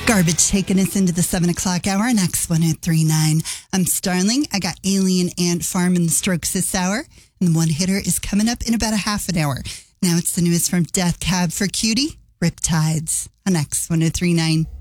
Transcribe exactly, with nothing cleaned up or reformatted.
Garbage taking us into the seven o'clock hour on X one oh three point nine. I'm Starling. I got Alien Ant Farm in the Strokes this hour. And the one hitter is coming up in about a half an hour. Now it's the news from Death Cab for Cutie, Riptides on X one oh three point nine.